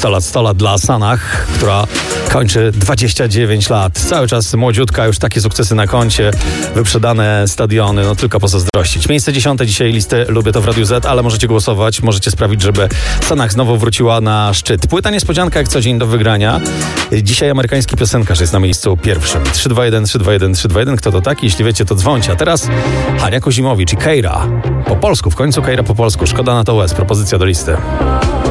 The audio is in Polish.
100 lat dla Sanach, która kończy 29 lat. Cały czas młodziutka, już takie sukcesy na koncie, wyprzedane stadiony, no tylko pozazdrościć. Miejsce 10 dzisiaj listy Lubię to w Radiu Z, ale możecie głosować, możecie sprawić, żeby Sanach znowu wróciła na szczyt. Płyta niespodzianka jak co dzień do wygrania. Dzisiaj amerykański piosenkarz jest na miejscu pierwszym. 321 321 321. Kto to taki? Jeśli wiecie, to dzwońcie. A teraz Hania Kozimowicz i Keira. Po polsku, w końcu Keira po polsku. Szkoda na to łez. Propozycja do listy.